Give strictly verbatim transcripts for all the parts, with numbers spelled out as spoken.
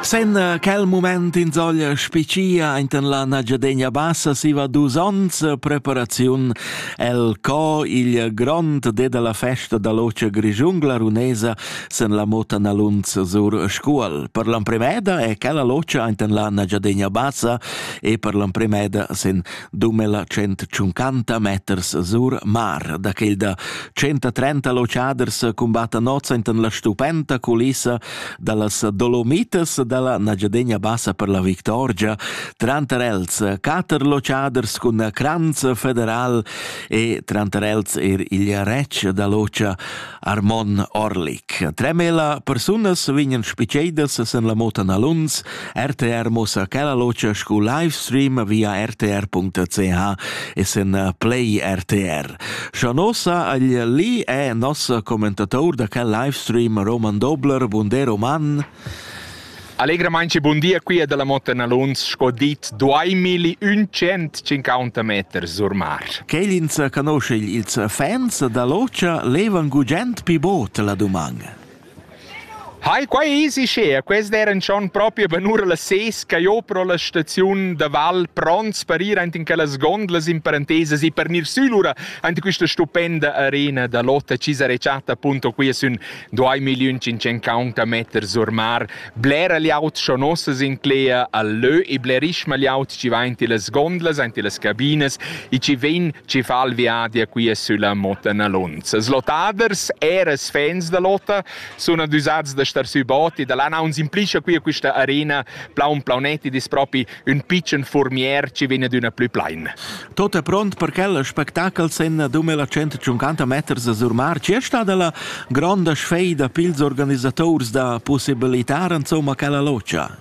Sen quel moment in zoglia spicia in la Nagiadegna Bassa si va dus ons preparazione el co il grand de della festa da loce grigiungla runesa sen la mota na lunz sur scuol. Per l'ampremeda è quella loce in la Nagiadegna Bassa e per l'ampremeda sen duemilacentocinquanta meters sur mar. Da quel da centotrenta lociaders combatta nozza in la stupenda culissa dallas Dolomites dalla Nagiadegna Bassa per la Victoria, Trantarels, Cater Lociaders con Kranz Federal e Trantarels er il Rec da Locia Armon Orlik. tremila personas vinien spiceidas sen la mota na Lunz, R T R mosa quella Locia scu livestream via r t r punto c h e sen Play R T R. Shanosa agli lì è nos commentator da quel livestream Roman Dobler, buondè Roman. Allegramente buon dia qui della Montana Lunz, scodit duemilacentocinquanta metri sur mar. Che conosce ils fans da Locia levan gugent pi bot la domanga. Hai, qua è easy scea, questa era schon proprio benura la ses che io pro la stazione da Val Prons per ir in quelle gondole in parentesi e per nir sulura in questa stupenda arena da lotta cisa recata appunto qui su duemilacinquanta metri sur mar. Blera gli aut schon osses in clea all'ö e blerisma gli aut ci va in le gondole, in le cabines e ci ven ci fa il viaggio qui sulla Montana Lunz. Slotaders eres fans da lotta sono d'usats da star sui botti, da là non simplice qui a questa arena, plaun plaunetti dis proprio un piccin formier ci viene d'una più plain. Tutto è pronto per quel spettacolo sen duemilacentocinquanta metri sur mar. C'è stata la grande sfida pils organizzatori da possibilità insomma quella Locia?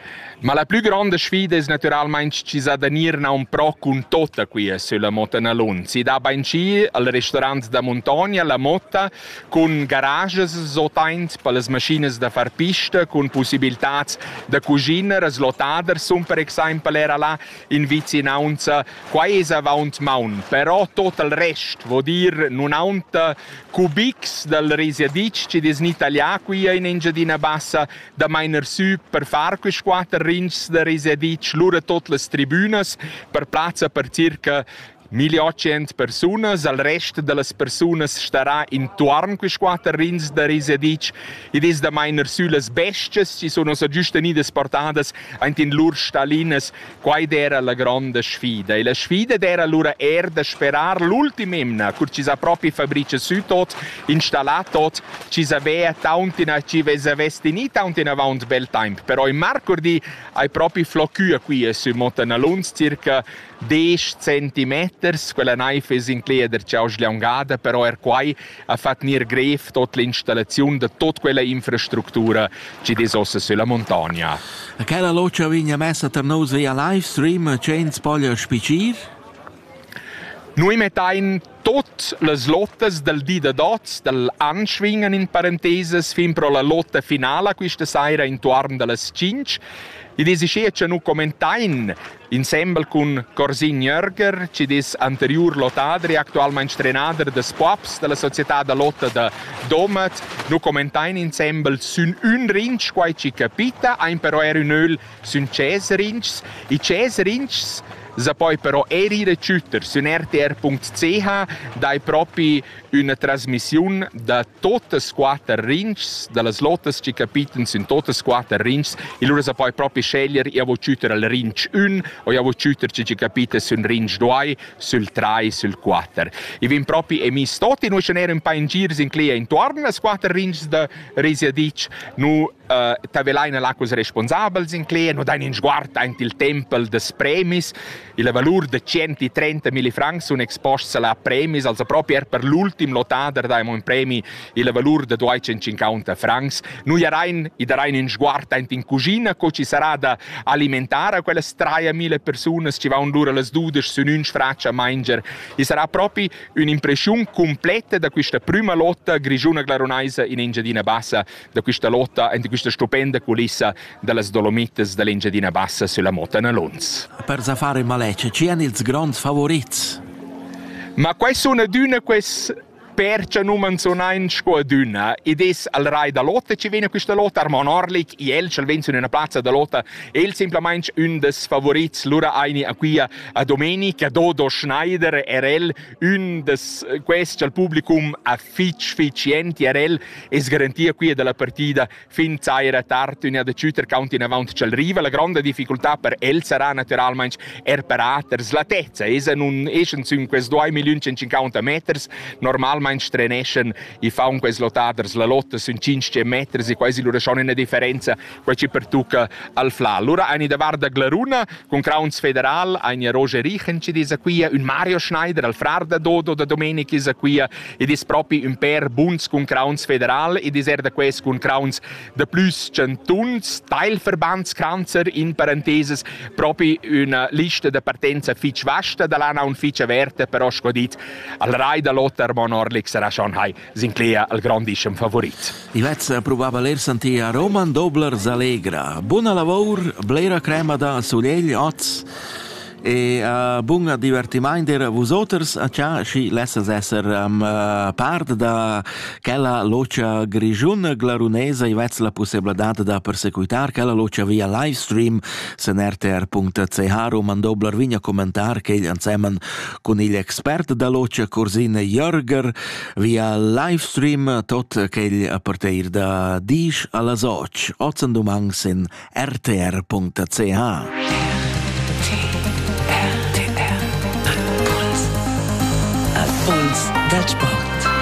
Ma la più grande sfida è naturalmente ci sa danirna un pro con tutta qui sulla Montana Lunz. Si dà benci al ristorante da montagna, la Motta, con garages sotent per le macchine da far pista, con possibilità da cucina, slotader, sono per esempio era là in vicinanza, qua è avanti maun, però tutto il resto, vuol dire non ha un cubics del residic, ci dis in Italia qui in Engiadina Bassa, da meiner su per far quis quattro rins da residic, lura tutte le tribunas, per piazza per circa milleottocento persone, il resto delle persone starà intorno a questi quattro rins da residic ed è da meiner su le bestie, ci sono so giusto nide portate in loro stalline, qua era la grande sfida. E la sfida era allora era da sperare l'ultima emna, che ci sa proprio fabbrica su tot, installato tot, ci aveva tantina, ci avesse ni tantina avanti bel tempo, però in marcordi hai proprio floccu qui su Montana Lunz, circa dieci centimetri. Quella naife è in clea der ciao sliangada, però er quai ha fatto nir gref tot l'installazione di tutta quella infrastruttura ci desossa sulla montagna. Quella Locia vigna messa per noi via livestream, c'è in spoglia spicir? Noi mettain tutte le lotte del dì da dots, dell'anschwingen in parenteses, fin pro la lotta finale questa sera intorno delle cinque. I desi che ci hanno commentato insieme con Corsin Jörger, ci des anterior lotadri, attualmente trenador des Pops della società da lotta da Domet, nu commentato insieme su un rinch qua ci capita, ein però era un öl su ces rinchs, i ces rinchs se poi però eri recüter su r t r punto c h dai propri una trasmissione da tutte le quattro rinchs, dalle lotte che capitano su tutte le quattro rinchs, e loro se poi proprio scegliere io voglio chiudere al rinch uno o io voglio chiudere che ci capita sul rinch due, sul tre, sul quattro. E vi proprio emis tutti, noi ce n'erano un po' in giro in clea intorno alle quattro rinchs da residic, nu uh, tavelaina là cos responsabili in clea, nu dai in sguardo in il tempel des premis, il valore di centotrentamila francs sono esposti alla premis, also proprio per l'ultimo lotader daiamo in premi il valore di duecentocinquanta francs. Noi darein, i darein in sguardo in cucina, che ci sarà da alimentare quelle tremila persone, ci va un loro le dudes su un sfraccia a mangiare. E sarà proprio un'impressione completa da questa prima lotta grigiona glaronaise in Engiadina Bassa, da questa lotta e di questa stupenda culissa delle Dolomites dell'Engiadina Bassa sulla Montana Lunz. Per fare malece, ci hanno i grandi favoriti? Ma questi sono d'una queste percia numen sono in scuaduna ed es al rai da lotta ci viene questa lotta Armon Orlik i el ci vengono in una piazza da lotta e il semplicemente un des favorits lura eine a qui a domenica Dodo Schneider R L un des questo al publicum a fitch ficcienti R L es garantia qui della partita fin zaira tard in ad Chuter County in avanti c'è riva la grande difficoltà per el sarà naturalmente er paraters la tezza es un eschen in quest due milioni centocinquanta meters normalmente treneschen i fa un quest lotaders la lotta sun cinque meters e quasi lura schon una differenza qua ci pertuca al fla lura eine da Varda Glaruna con Crowns Federal eine Roger Richen ci disa qui un Mario Schneider al Frarda Dodo da Domenica is qui ed is proprio un per Bunds con Crowns Federal ed is er da quest con Crowns de plus centuns Teilverbandskranzer in parentheses proprio una lista de partenza fitch vasta da lana un fitch verte però scodit al rai da lotta Armon Orlik sarà schon hai Sinclair al grandissimo favorit. I vets probabile sentia Roman Dobler Zalegra. Buona lavoro, blera crema da Sugliegli, oz. E uh, buon divertimento vosotros a ciò ci lessas esser um, uh, part da quella locia grigiun glarunesa i vets la possibilità da perseguitar quella locia via live stream sen r t r punto c h Roman Dobler vigna commentar che insieme con gli esperti da locia Corsine Jörger via live stream tot che a partire da dieci alla soc ozen domang sen r t r punto c h. Puls del Sport.